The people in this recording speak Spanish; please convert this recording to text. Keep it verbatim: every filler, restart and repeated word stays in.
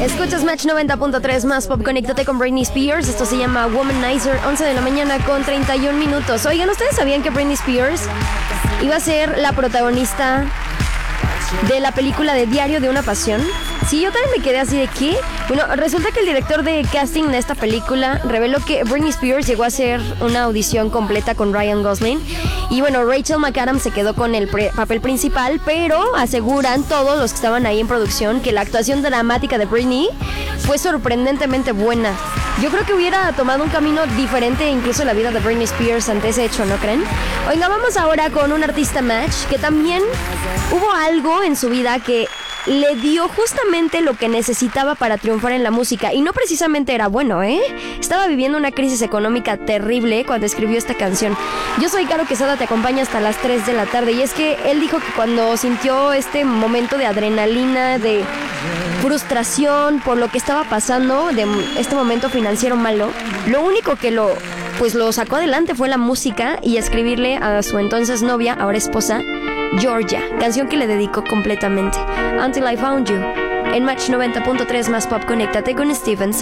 Escuchas Match noventa punto tres más Pop. Conéctate con Britney Spears. Esto se llama Womanizer. Once de la mañana con treinta y un minutos. Oigan, ¿ustedes sabían que Britney Spears iba a ser la protagonista de la película de Diario de una Pasión? Sí, yo también me quedé así de ¿qué? Bueno, resulta que el director de casting de esta película reveló que Britney Spears llegó a hacer una audición completa con Ryan Gosling. Y bueno, Rachel McAdams se quedó con el pre- papel principal, pero aseguran todos los que estaban ahí en producción que la actuación dramática de Britney fue sorprendentemente buena. Yo creo que hubiera tomado un camino diferente incluso la vida de Britney Spears ante ese hecho, ¿no creen? Oiga, vamos ahora con un artista match que también hubo algo en su vida que le dio justamente lo que necesitaba para triunfar en la música. Y no precisamente era bueno, ¿eh? Estaba viviendo una crisis económica terrible cuando escribió esta canción. Yo soy Caro Quesada, te acompaño hasta las tres de la tarde. Y es que él dijo que cuando sintió este momento de adrenalina, de frustración por lo que estaba pasando, de este momento financiero malo, lo único que lo, pues lo sacó adelante fue la música y escribirle a su entonces novia, ahora esposa, Georgia, canción que le dedicó completamente. Until I Found You. En Match noventa punto tres más Pop, conéctate con Steven.